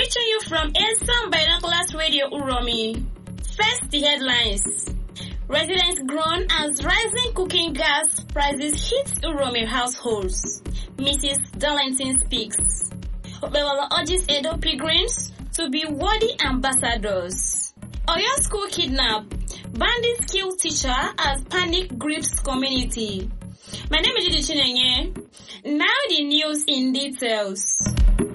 Reaching you from Eastern Binoculars Radio Uromi. First, the headlines. Residents groan as rising cooking gas prices hit Uromi households. Mrs. Darlington speaks. Obewala urges Edo pilgrims to be worthy ambassadors. Oyo school kidnap. Bandits kill teacher as panic grips community. My name is Didi Chinenye. Now the news in details.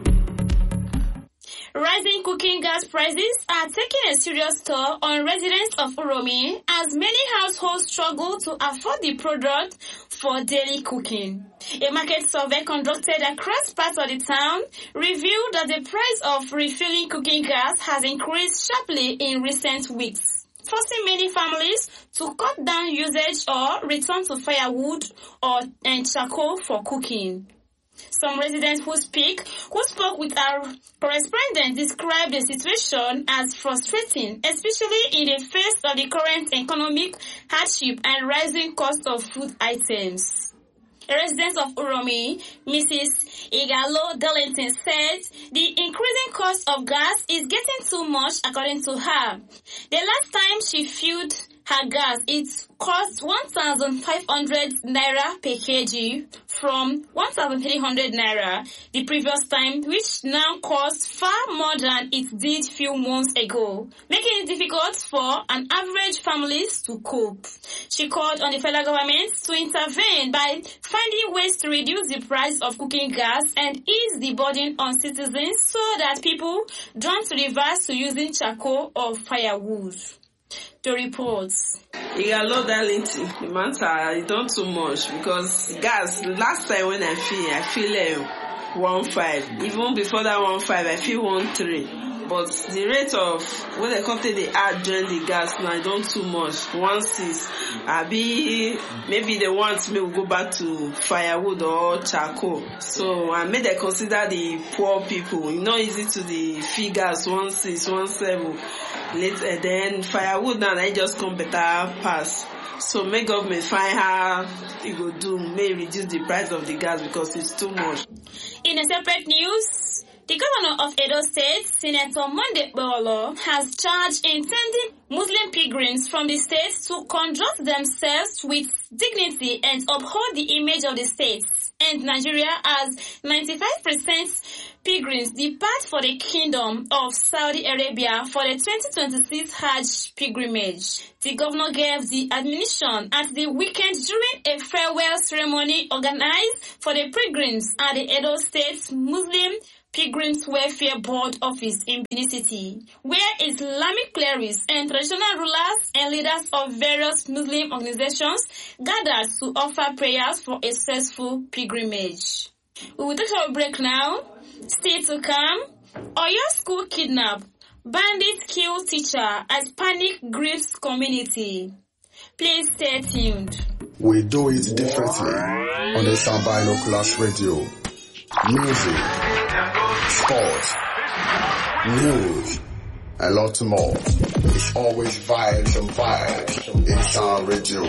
Rising cooking gas prices are taking a serious toll on residents of Uromi as many households struggle to afford the product for daily cooking. A market survey conducted across parts of the town revealed that the price of refilling cooking gas has increased sharply in recent weeks, forcing many families to cut down usage or return to firewood and charcoal for cooking. Some residents who spoke with our correspondent described the situation as frustrating, especially in the face of the current economic hardship and rising cost of food items. A resident of Uromi, Mrs. Igalo Darlington, said the increasing cost of gas is getting too much according to her. The last time she filled her gas, it cost 1,500 naira per kg from 1,300 naira the previous time, which now costs far more than it did few months ago, making it difficult for an average families to cope. She called on the federal government to intervene by finding ways to reduce the price of cooking gas and ease the burden on citizens so that people don't revert to using charcoal or firewood. To report. Igalo Darlington, the matter is done too much because gas, the last time when I feel 1.5. Even before that 1.5, I feel 1.3. But the rate of what the company they add during the gas now I don't too much. 1.6. Maybe they want me to go back to firewood or charcoal. So I made them consider the poor people. It's not easy to the figures 1.6, 1.7. Later then firewood now I just come better pass. So may government find how it go do, may reduce the price of the gas because it's too much. In a separate news, the governor of Edo State, Senator Monday Bolo, has charged intending Muslim pilgrims from the state to conduct themselves with dignity and uphold the image of the state and Nigeria as 95% pilgrims depart for the Kingdom of Saudi Arabia for the 2026 Hajj pilgrimage. The governor gave the admonition at the weekend during a farewell ceremony organized for the pilgrims at the Edo State Muslim Pilgrims Welfare Board office in Benin City, where Islamic clerics and traditional rulers and leaders of various Muslim organizations gathered to offer prayers for a successful pilgrimage. We will take a break now. Stay to come. Oyo school kidnap. Bandits kill teacher as panic grips community. Please stay tuned. We do it differently on the Eastern Binoculars Radio. Music, sports, news, a lot more. It's always vibes and vibes in Sound Radio.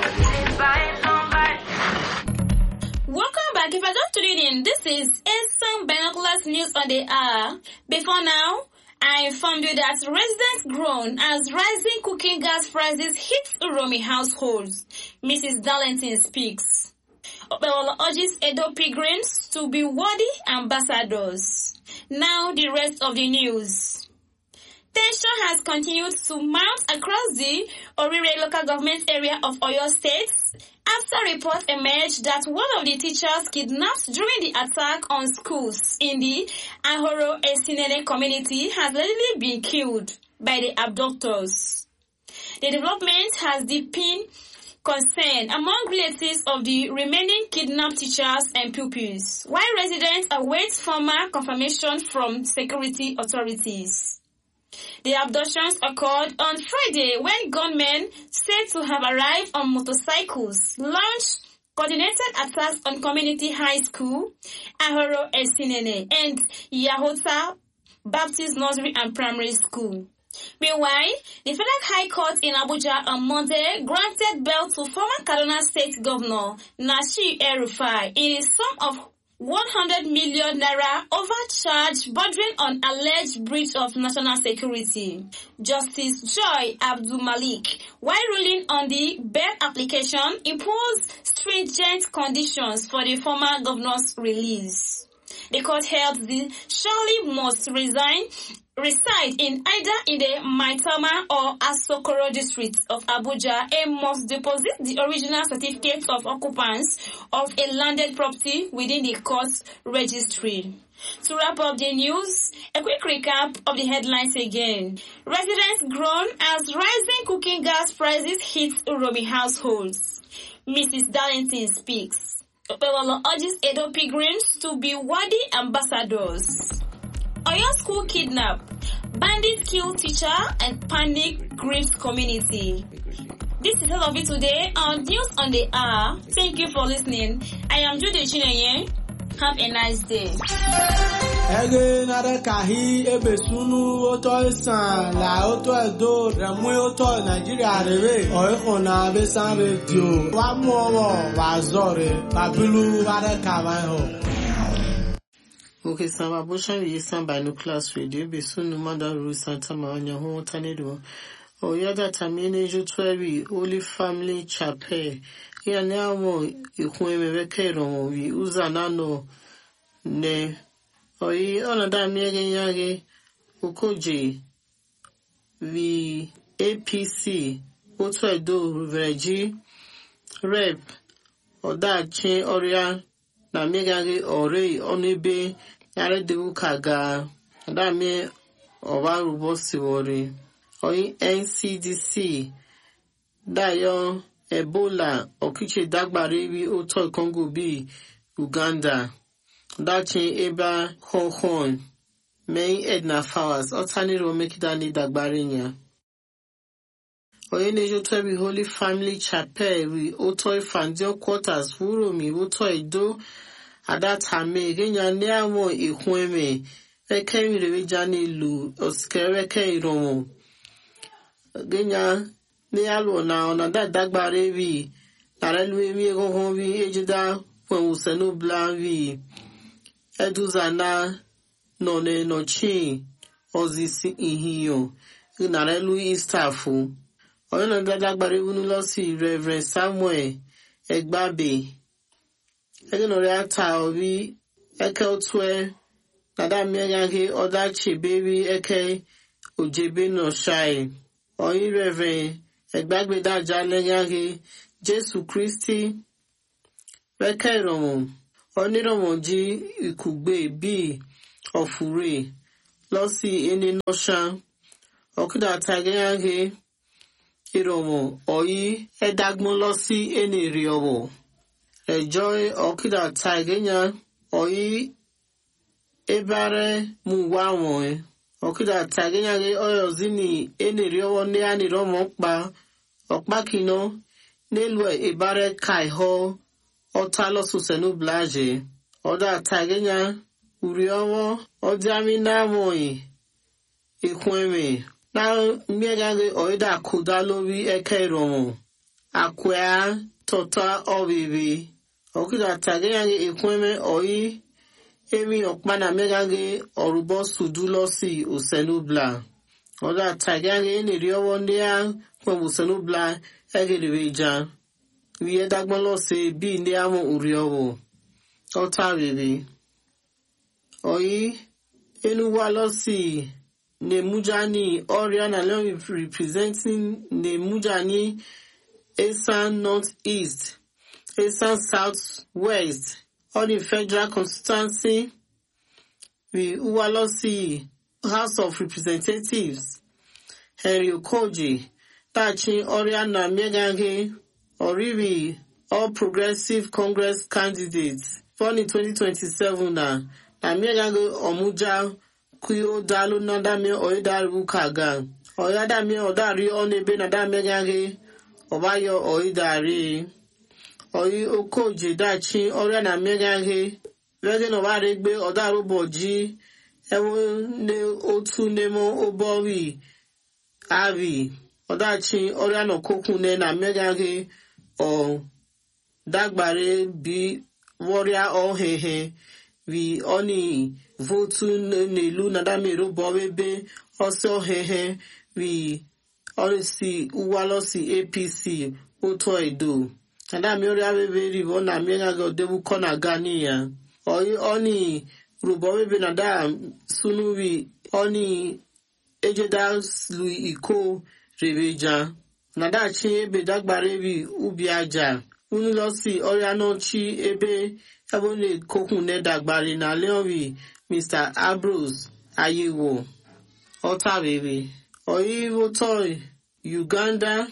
Welcome back. If I just tuned in, this is Eastern Binoculars News on the hour. Before now, I informed you that residents groan as rising cooking gas prices hit Uromi households. Mrs. Darlington speaks. Obewala urges Edo pilgrims to be worthy ambassadors. Now the rest of the news. Tension has continued to mount across the Orire local government area of Oyo State after reports emerged that one of the teachers kidnapped during the attack on schools in the Ahoro Esinene community has allegedly been killed by the abductors. The development has deepened concern among relatives of the remaining kidnapped teachers and pupils, while residents await formal confirmation from security authorities. The abductions occurred on Friday when gunmen said to have arrived on motorcycles launched coordinated attacks on Community High School, Ahoro Esinene, and Yahota Baptist Nursery and Primary School. Meanwhile, the Federal High Court in Abuja on Monday granted bail to former Kaduna State Governor Nasir El-Rufai in his sum of 100 million naira overcharge bordering on alleged breach of national security. Justice Joy Abdul Malik, while ruling on the bail application, imposed stringent conditions for the former governor's release. The court held the Shirley must reside in either in the Maitama or Asokoro districts of Abuja and must deposit the original certificate of occupants of a landed property within the court's registry. To wrap up the news, a quick recap of the headlines again. Residents groan as rising cooking gas prices hit Uromi households. Mrs. Darlington speaks. Opewolo urges Edo pilgrims to be Wadi ambassadors. Oyo school kidnap. Bandits kill teacher and panic grips community. This is all of it today on News on the Hour. Thank you for listening. I am Judy Chinenye. Have a nice day. Ege nare kahi ebesunu oto isan la oto edo remu oto Nigeria rebe oiko na besan radio wa mu owo wa zore babilu nare kawai ho. Okay, Samba Bushan is by Nucleus Radio, Besunu Manda Ru Santa Maria Home Tanedo. Oyada Tamine Jutweri, Holy Family Chapel. Here now, you whom Kero, we Uzanano Ne. Oye, Onada Mege Ukoji, the APC, Otwedo, Vergi, Rep, Oda Chain Oria, na Megage Ore, Onebe. Yare debu kaga adame oba rubosi wori oyi NCDC dayo Ebola okiche dagbare bi oto Congo bi Uganda dachi eba honhon main Edna Fowers otani ro mekidani dagbare nya oyi nejo to Holy Family Chapel wi oto Fandio quarters Uromi oto Edo at that time, Genya Niamo Ihueme, Eke Revijani Lu, Oskereke Romo. Genya Nialo now, on that Dagbarevi, Narelwi Hovi, Ejida, when Usenu Blavi, Eduzana, None Nochi, Ozisi Ihio, Narelu Istafu. On that Dagbarevunulosi, Reverend Samuel, Egbabe. Ege no reacta obi eke otwe nada miage oda chibebi eke ojebe no shai oyi Reverend Egbagbe daja lenyage Jesu Christi eke romo oni romo ji ikugbe bi ofure losi eni no shan okida tagayage iromo oyi edagmo losi eni riobo Joy Okida Tagenya Oyi Ebare Muwamoe Okida Tagenya Oyo Zini Enirio Neani Romokba Okbakino Nelwe Ebare Kaiho Otalo Susenu Blaje Oda Tagenya Uriowo Odiami Namoi Ikweme Na Miegage Oida Kudalobi Eke Romo Akwea Tota Obibi Okida Tagayage Ekweme Oyi Emi Okmana Megage Orubo Sudulosi Usenubla Oda Tagayage Niriowo Ndea Kwen Usenubla Egeribeja Wiye Dagmolosi Bi Ndeamo Uriowo Tota Bibi Oyi Enuwalosi Nemujani Oriana Leon representing Nemujani Esan Northeast, Esan Southwest, all the federal constituency, the Uwalosi House of Representatives, Henry Okoji, Tachi Oriana Megange, Oribi, All Progressive Congress candidates, born in 2027 na Megange Omuja, Kuyo Dalu Nadame Oidaru Kagan, Oyadame Odari Onebe Nadame Obayo Oidari Oyi Okoji Dachi Oriana Megange Vegen Obaregbe Odaruboji Ewo Ne Otu Nemo Obowi Avi Odachi Oriana Kokune na Megange O Dagbare Bi warrior ohehe vi oni votu n'elu nadamiru bọwebe ọsọ ohehe vi orisi uwalosi APC oto edo nadamiru abebe rivo na mienga godebu kona gani ya oni rubọwebe nada sunuvi oni ejeda lu iko rebeja nada chi ebe dagbarebi ubi aja unu lọ sí ọrịa n'ọchị ebe ebole kokun nedagbari na leori Mr. Ambrose Ayewo ọtabere oyivoto Uganda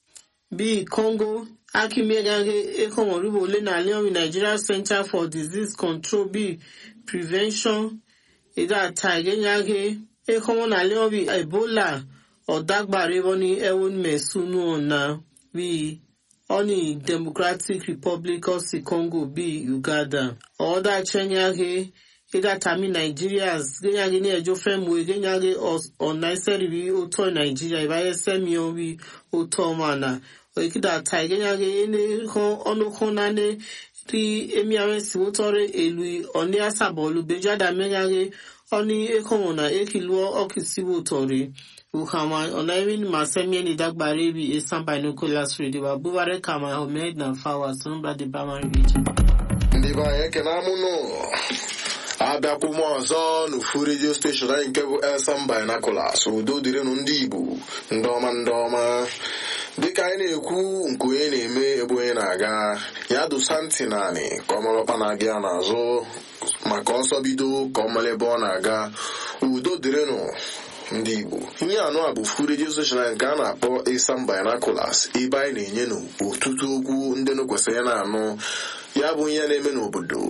bi Congo akimegage ekomoribo ole na leori Nigeria Center for Disease Control bi Prevention idata igenyage ekomo na leori Ebola ọdagbari woni ewon mesunu na bi Oni Democratic Republic of Congo bi Uganda. Oda chenyage ega tami Nigerians genyage ni ejo femu genyage onaiseri bi oto Nigeria ibaye semi obi oto mana. Oikida tai genyage ene ono konane ri emiawe si otore elui oni asabolu bejada menyage oni ekomona ekiluo okisiwo otore. Ukama onaimin masemien idagbare bi Eastern Binoculars Radio Abubare kama Ahmed na Fawa Sunubra de Bama region. Ndiba yeke na muno abịakwụmọ ọzọ n'ofu radio station anyị nke bụ Eastern Binoculars udo dịrị ndị Igbo ndị ọma dịka anyị na-ekwu nke onye na-eme ebe onye na-aga ya dosa ntị naanị ka ọ mara ọkpa na-aga ya n'azụ maka ọsọ bido ka ọ mara ebe ọ na-aga udo dịrịnụ ndị Igbo. Ihe anụ a bụ fu radio station nke a na-akpọ Eastern Binoculars ebe anyị na-enye n'ọtụtụ okwu ndị kwesịrị na-anụ ya bụ ihe na-eme n'obodo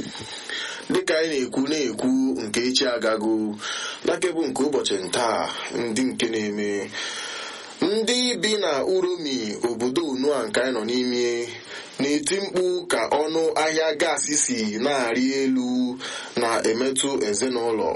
dịka anyị na-ekwu nke echi agago lakebụ nke ụbọchị ntaa ndị nke na-eme ndị bi na Uromi obodo Unua nke anyị nọ n'ime na-eti mkpu ka ọnụ ahịa gaasị si na-arị elu na-emetụ ezinụlọ.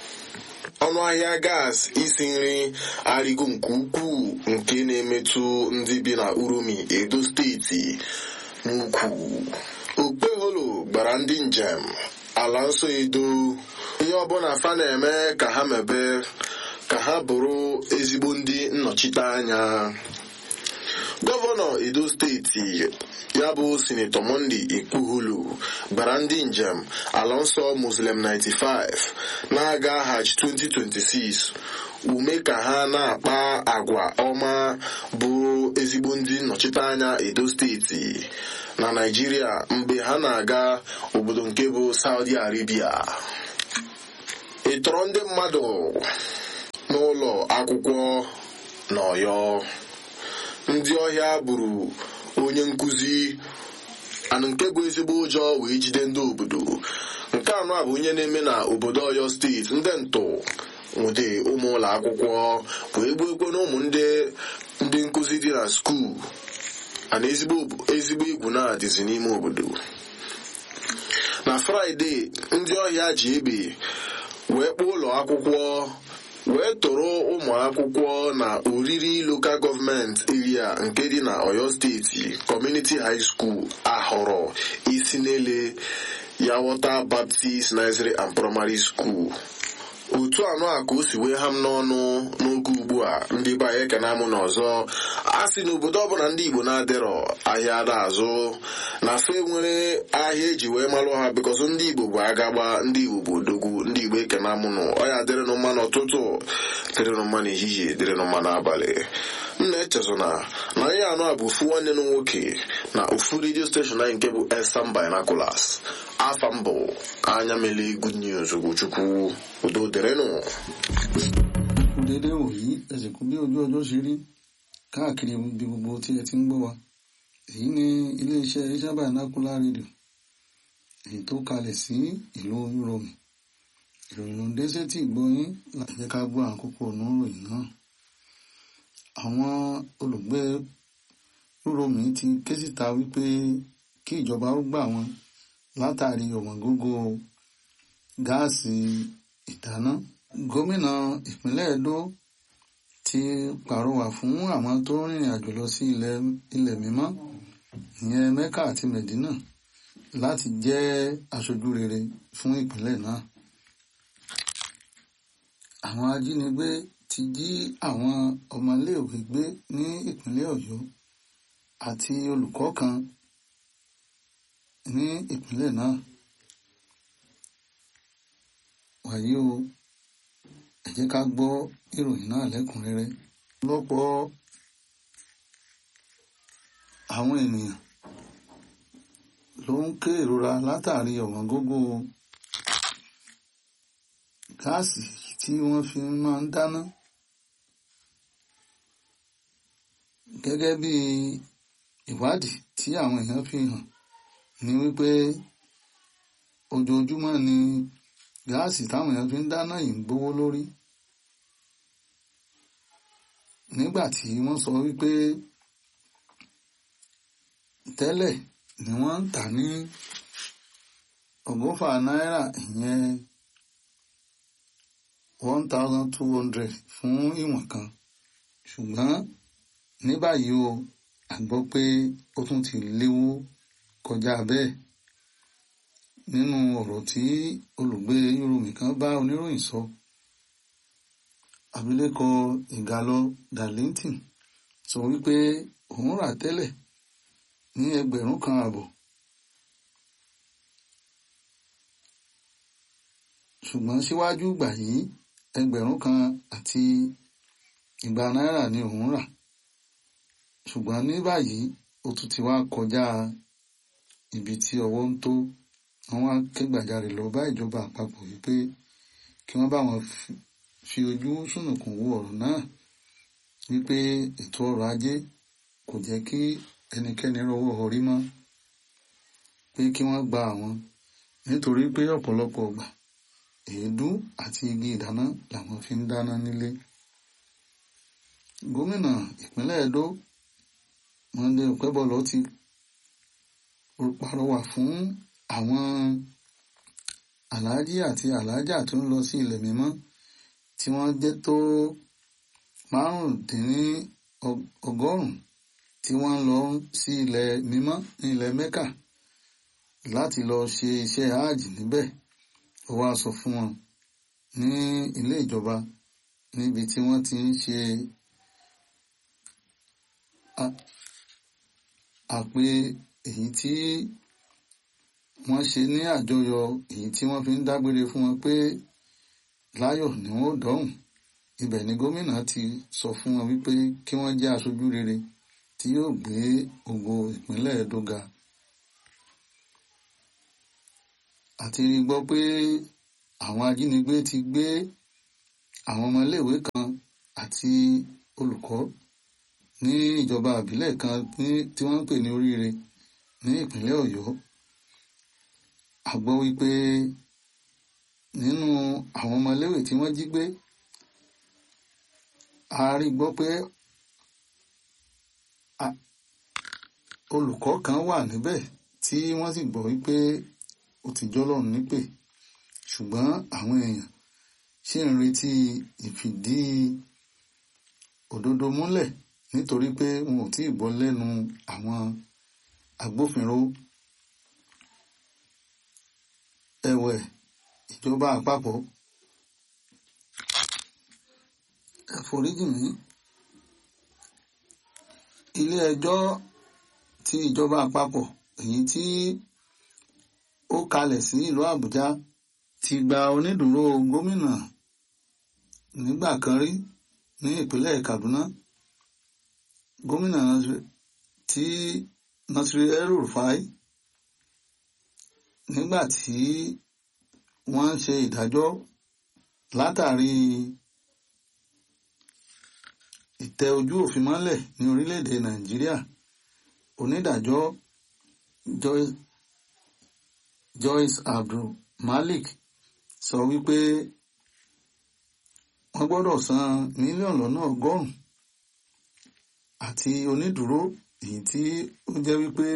Ọnụ ahịa gas isi nri arịgo nke ukwuu nke na-emetụ ndị bi na Uromi Edo steeti n'ukwu. Okpeholo gbara ndị njem ala nsọ Edo ihe ọbụla fa na-eme ka ha mebe ka ha bụrụ ezigbo ndị nnọchite anya. Gọvanọ Edo steeti ya bụ Sinetọ Monday Ekpugholu gbara ndị njem ala nsọ Muslim 95 na-aga Hajj 2026 ume ka ha na-akpa agwa ọma bụ ezigbo ndị nnọchite anya Edo steeti na Nigeria mgbe ha na-aga obodo nke bụ Saudi Arabia. Ịtọrọ ndị mmadụ n'ụlọ akwụkwọ n'Ọyọ. Ndị ọhịa gburu onye nkụzi anụ nke bụ ezigbo ụjọ wee jide ndị obodo. Nke anọ a bụ onye na-eme na obodo Ọyọ steeti ndị ntụ nwude ụmụ ụlọ akwụkwọ wee gbuo na ụmụ ndị nkụzi dị na skuul ana ezigbo egwu na-adịzi n'ime obodo. Na Fraịde ndị ọhịa ji egbe wee kpọọ ụlọ akwụkwọ wee tụrụ ụmụ akwụkwọ na Oriri Local Government Area nke dị na Ọyọ steeti Community High School ahọrọ isi n'ele Yawọta Baptist Nursery and Primary School. Otu anọ a ka o si wee ha m n'ọnụ n'oge ugbu a ndị be anyị ka na-amụ n'ọzọ a sị n'obodo ọbụla ndị Igbo na-adịrọ ahịa ada azụ na fe nwere ahịa eji wee malụ ha bikọsụ ndị Igbo bụ agagba, ndị Igbo bụ odogwu, ndị Igbo eke na-amụ nụ ọya dịrịnụ mma n'ụtụtụ dịrịnụ mma n'ehihie dịrịnụ mma n'abalị. M na-echezona na ihe anọ a bụ ofu nwanne m nwoke na ofu radio station anyị nke bụ Eastern Binoculars. Afa mbụ anya mele good news Ugochukwu udo dịrịnụ. Dédé wòyí ẹ̀sìnkú bí ojú ọjọ́ ṣe rí káàkiri ibi gbogbo tí ẹ ti ń gbọ́ wa. Èyí ni iléeṣẹ́ Eastern Binocular Radio èyí tó kalẹ̀ sí ìlú Uromi. Ìròyìn ló ń dé sétí ìgbọ́yín láti jẹ́ ká gbọ́ àkókò oníròyìn náà. Àwọn olùgbé Uromi ti ké síta wípé kí ìjọba ó gbà wọ́n látàrí ọ̀wọ́ngógó gáàsì ìdáná. Gómìnà ìpínlẹ̀ Edo ti pàrọwà fún àwọn tó rìnrìn àjò lọ sí ilẹ̀ mímọ́ ìyẹn Mẹ́kà àti Mẹ̀dínà láti jẹ́ aṣojú rere fún ìpínlẹ̀ náà. Àwọn ajínigbé ti jí àwọn ọmọléèwé gbé ní ìpínlẹ̀ Ọ̀yọ́ àti olùkọ́ kan ní ìpínlẹ̀ náà. Wàyí o, ẹ jẹ́ ká gbọ́ ìròyìn náà lẹ́kùnrẹ́rẹ́. Lọ́pọ̀ àwọn ènìyàn ló ń ké ìrora látàrí ọ̀wọ́ngógó gáàsì tí wọ́n fi máa ń dáná. Gẹ́gẹ́ bí ìwádìí tí àwọn èèyàn fi hàn ní wípé ojoojúmọ́ ni gáàsì táwọn èèyàn fi ń dáná yìí ń gbówó lórí. Nígbà tí wọ́n sọ wípé tẹ́lẹ̀ ni wọ́n ń tà ní ọgọ́fà náírà, ìyẹn 1,200 fún ìwọ̀n kan, ṣùgbọ́n ní báyìí o, a gbọ́ pé ó tún ti léwó kọjá bẹ́ẹ̀. Nínú ọ̀rọ̀ tí olùgbé Yorùbá kan bá oníròyìn sọ, abilékọ Ìgàlọ Darlington sọ wípé òun rà tẹ́lẹ̀ ní 1,500, ṣùgbọ́n síwájú ìgbà yìí 1,100 náírà ni òun rà, ṣùgbọ́n ní báyìí ó tún ti wá kọjá ibi tí ọwọ́ ń tó. Wọ́n wá kẹ́gbàjarè lọ bá ìjọba àpapọ̀ wípé kí wọ́n bá wọn fi ojú sùnùkùn wo ọ̀rọ̀ náà, wípé ètò ọrọ̀ ajé kò jẹ́ kí ẹnikẹ́ni rọwọ́ orí mọ́, pé kí wọ́n gba àwọn, nítorí pé ọ̀pọ̀lọpọ̀ ọgbà èédú àti igi ìdáná làwọn fi ń dáná nílé. Gómìnà ìpínlẹ̀ Ẹdó Monday Okebọlọ ti pàrọwà fún àwọn aláàjì àti aláàjà tó ń lọ sí ilẹ̀ mímọ́ tí wọ́n jẹ́ tó 150 tí wọ́n ń lọ sí ilẹ̀ mímọ́ ní ilẹ̀ Mẹ́kà láti lọ ṣe iṣẹ́ hajj níbẹ̀. Ó wá sọ fún wọn ní ilé ìjọba níbi tí wọ́n ti ń ṣe àpè èyí tí wọ́n ṣe ní àjọyọ̀ èyí tí wọ́n fi ń dágbére fún wọn pé láyọ̀ ni wọ́n dọ̀hùn. Ibẹ̀ ni gómìnà ti sọ fún wọn wípé kí wọ́n jẹ́ aṣojú rere tí yóò gbé ògo ìpínlẹ̀ Ẹdó ga. Àti rí gbọ́ pé àwọn ajínigbé ti gbé àwọn ọmọléèwé kan àti olùkọ́ ní ìjọba ìbílẹ̀ kan tí wọ́n ń pè ní Oríire ní ìpínlẹ̀ Ọ̀yọ́. A gbọ́ wípé nínú àwọn ọmọléèwé tí wọ́n jí gbé, a rí gbọ́ pé olùkọ́ kan wà níbẹ̀ tí wọ́n sì gbọ́ wípé ó ti jọ́lọ́run nípè, ṣùgbọ́n àwọn èèyàn ṣì ń retí ìfìdí òdodo múlẹ̀ nítorí pé wọn ò tí ì gbọ́ lẹ́nu àwọn agbófinró. Ẹ̀wẹ̀, ìjọba àpapọ̀ ẹ̀foríjì mí, ilé ẹjọ́ ti ìjọba àpapọ̀ èyí tí ó kalẹ̀ sí ìlú Àbújá ti gba onídùúró gómìnà nígbà kan rí ní ìpínlẹ̀ Kaduna, gómìnà tí Nasir El-Rufai, nígbà tí wọ́n ń ṣe ìdájọ́ látàrí ìtẹ ojú òfin mọ́lẹ̀ ní orílẹ̀-èdè Nàìjíríà. Onídàájọ́ Joyce Abdul Malik sọ wípé wọ́n gbọ́dọ̀ san mílíọ̀nù lọ́nà 100 àti onídùúró èyí tí ó jẹ́ wípé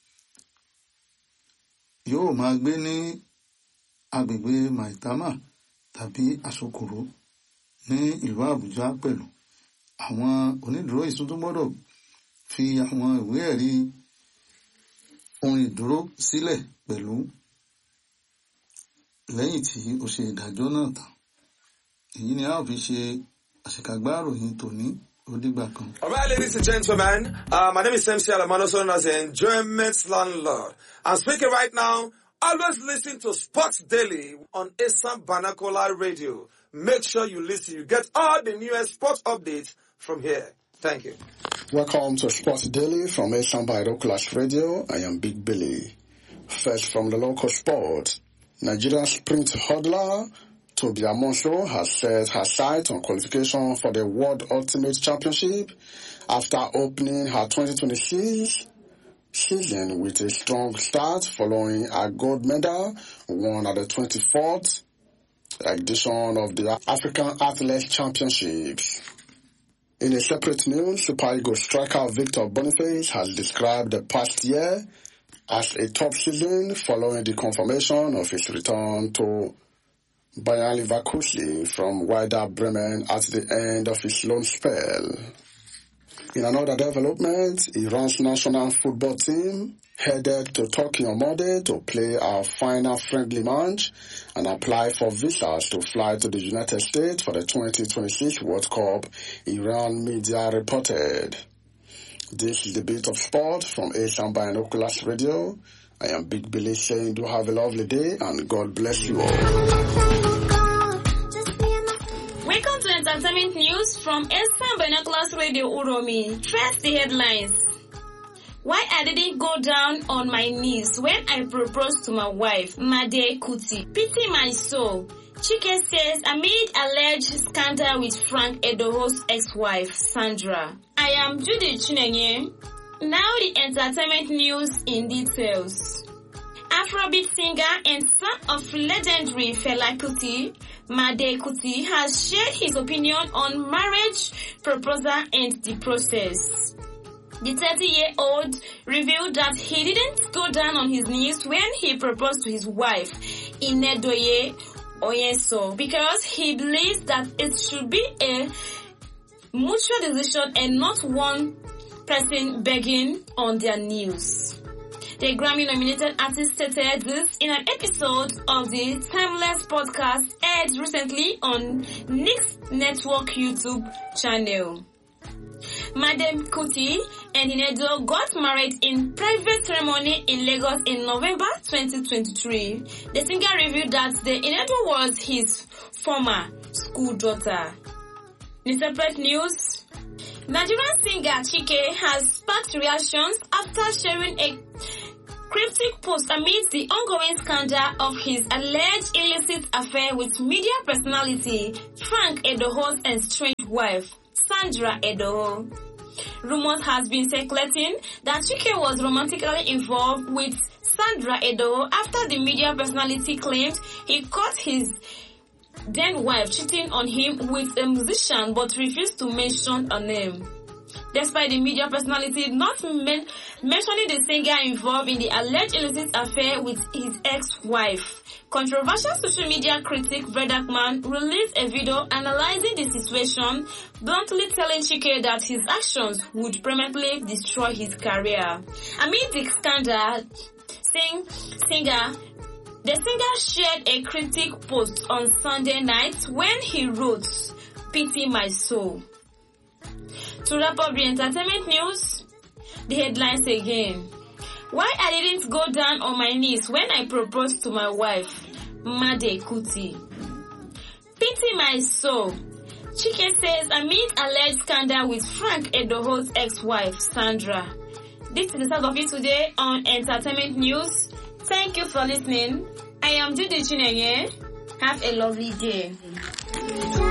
yóò máa gbé ní agbègbè Maitama tàbí Asokoro ní ìlú Àbújá pẹ̀lú. Àwọn onídùúró yìí tún gbọ́dọ̀ fi àwọn ìwé ẹ̀rí ohun ìdúró sílẹ̀ pẹ̀lú lẹ́yìn tí ó ṣe ìdájọ́ náà tán. Èyí ni a ó fi ṣe àṣekágbá ìròyìn tòní. Ó dìgbà kan. All right, ladies and gentlemen, my name is MC Alamano, known as the Enjoyment Landlord. I'm speaking right now. Always listen to Sports Daily on Asam Banakola Radio. Make sure you listen. You get all the newest sports updates from here. Thank you. Welcome to Sports Daily from Asam Banakola Radio. I am Big Billy. First from the local sport, Nigerian sprint hurdler Tobi Amonso has set her sights on qualification for the World Ultimate Championship after opening her 2026 season with a strong start following a gold medal won at the 24th edition of the African Athletics Championships. In a separate news, Super Eagles striker Victor Boniface has described the past year as a top season following the confirmation of his return to Bayer Leverkusen from Werder Bremen at the end of his loan spell. In another development, Iran's national football team headed to Turkey on Monday to play our final friendly match and apply for visas to fly to the United States for the 2026 World Cup, Iran media reported. This is the Bit of Sport from Asam Binoculars Radio. I am Big Billy saying do have a lovely day and God bless you all. Welcome to entertainment news from Asam Binoculars Radio Uromi. First, the headlines. Why I didn't go down on my knees when I proposed to my wife, Made Kuti. Pity my soul. Chike says amid alleged scandal with Frank Edoho's ex-wife, Sandra. I am Judy Chinenye. Now the entertainment news in details. Afrobeat singer and son of legendary Fela Kuti, Made Kuti, has shared his opinion on marriage, proposal and the process. The 30-year-old revealed that he didn't go down on his knees when he proposed to his wife, Inedoye Oyeso, because he believes that it should be a mutual decision and not one person begging on their knees. The Grammy-nominated artist stated this in an episode of the Timeless podcast aired recently on Nick's Network YouTube channel. Madam Kuti and Inedo got married in private ceremony in Lagos in November 2023. The singer revealed that the Inedo was his former school daughter. In separate news, Nigerian singer Chike has sparked reactions after sharing a cryptic post amidst the ongoing scandal of his alleged illicit affair with media personality Frank Edoho's estranged wife, Sandra Edoho. Rumors has been circulating that Chike was romantically involved with Sandra Edoho after the media personality claimed he caught his then wife cheating on him with a musician but refused to mention a name. Despite the media personality not mentioning the singer involved in the alleged illicit affair with his ex-wife, controversial social media critic Bredakman released a video analyzing the situation, bluntly telling Chike that his actions would permanently destroy his career. Amid the scandal, the singer shared a critic post on Sunday night when he wrote, "Pity my soul." To wrap up the entertainment news, the headlines again. Why I didn't go down on my knees when I proposed to my wife, Made Kuti. Pity my soul. Chike says amid alleged scandal with Frank Edoho's ex-wife, Sandra. This is the start of it today on Entertainment News. Thank you for listening. I am Judy Chinenye. Have a lovely day.